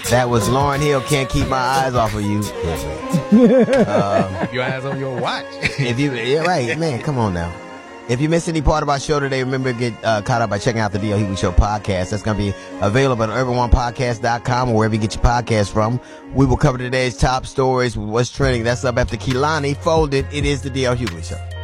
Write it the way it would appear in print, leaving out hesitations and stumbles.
That was Lauryn Hill, Can't Keep My Eyes Off of You. Your eyes on your watch. Yeah, right, man, come on now. If you missed any part of our show today, remember to get caught up by checking out the D.L. Hughley Show podcast. That's going to be available on urban1podcast.com or wherever you get your podcast from. We will cover today's top stories with what's trending. That's up after Kehlani folded. It is the D.L. Hughley Show.